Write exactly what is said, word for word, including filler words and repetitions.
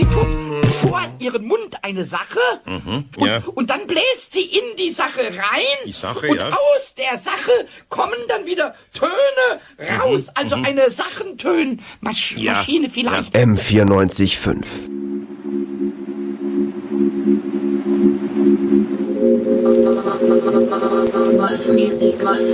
sie tut vor ihren Mund eine Sache Mhm, und, ja. und dann bläst sie in die Sache rein. Die Sache, und ja. aus der Sache kommen dann wieder Töne raus. Mhm, also mhm. eine Sachentönmaschine Ja, vielleicht. M vierundneunzig Komma fünf. Golf Music, Golf